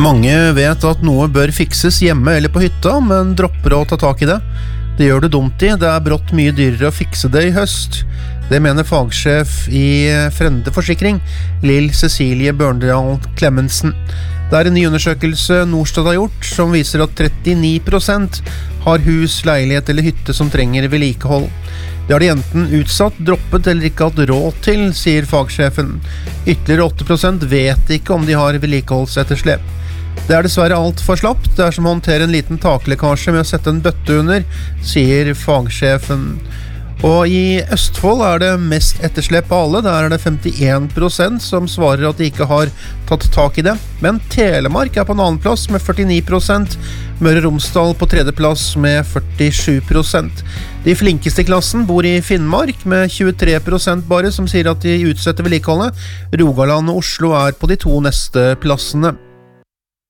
Mange vet at noe bør fikses hjemme eller på hytta, men dropper å ta tak i det. Det gjør du dumt i, det brått mye dyrere å fikse det i høst. Det mener fagsjef i Frende Forsikring, Lill Cecilie Børndal Clemensen. Det en ny undersøkelse Norstat har gjort, som viser at 39% har hus, leilighet eller hytte som trenger vedlikehold. Det har de enten utsatt, droppet eller ikke hatt råd til, sier fagsjefen. Ytterligere 8% vet ikke om de har vedlikeholdsetterslep. Det dessverre alt for slapt, det som å håndtere en liten taklekkasje med å sette en bøtte under, sier fagsjefen. Og i Østfold det mest etterslep av alle, der det 51% som svarer at de ikke har tatt tak i det. Men Telemark på en annen plass med 49%, Møre og Romsdal på tredje plass med 47%. De flinkeste i klassen bor i Finnmark med 23% bare, som sier at de utsetter vedlikeholdet. Rogaland og Oslo på de to neste plassene.